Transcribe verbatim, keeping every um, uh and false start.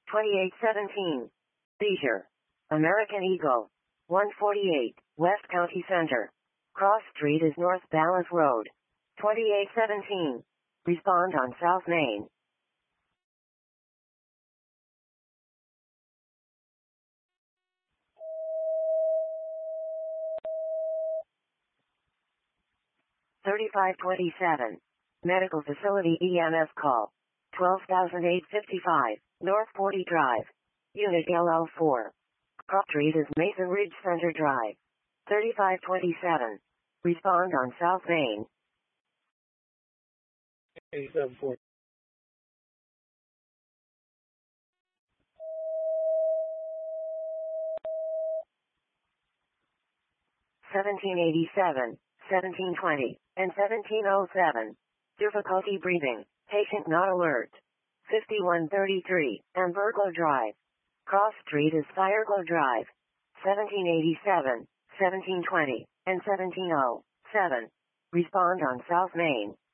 twenty-eight seventeen. Seizure. American Eagle. one forty-eight, West County Center. Cross Street is North Dallas Road. twenty-eight seventeen. Respond on South Main. thirty-five twenty-seven. Medical Facility E M S call. twelve thousand eight hundred fifty-five, North forty Drive. Unit L L four. Cross Street is Mason Ridge Center Drive. thirty-five twenty-seven. Respond on South Main. eighty-seven four. seventeen eighty-seven, seventeen twenty, and seventeen oh seven. Difficulty breathing. Patient not alert. fifty-one thirty-three, Amberglow Drive. Cross Street is Fireglow Drive. seventeen eighty-seven, seventeen twenty, and seventeen oh seven. Respond on South Main.